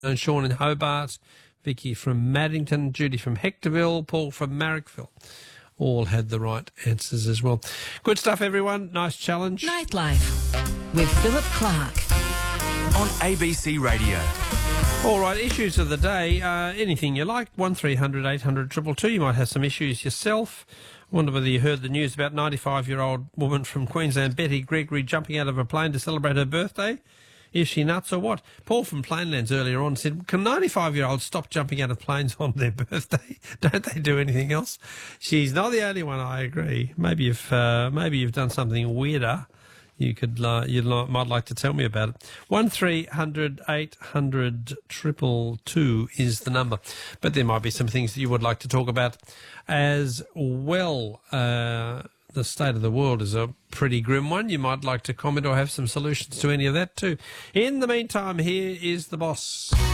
and Sean in Hobart, Vicky from Maddington, Judy from Hectorville, Paul from Marrickville. All had the right answers as well. Good stuff, everyone. Nice challenge. Nightlife with Philip Clark on ABC Radio. All right, issues of the day. Anything you like. 1300 800 222. You might have some issues yourself. I wonder whether you heard the news about 95-year-old woman from Queensland, Betty Gregory, jumping out of a plane to celebrate her birthday. Is she nuts or what? Paul from Plainlands earlier on said, can 95-year-olds stop jumping out of planes on their birthday? Don't they do anything else? She's not the only one, I agree. Maybe you've done something weirder. Might like to tell me about it. 1300 800 222 is the number. But there might be some things that you would like to talk about as well. The state of the world is a pretty grim one. You might like to comment or have some solutions to any of that too. In the meantime, here is the boss.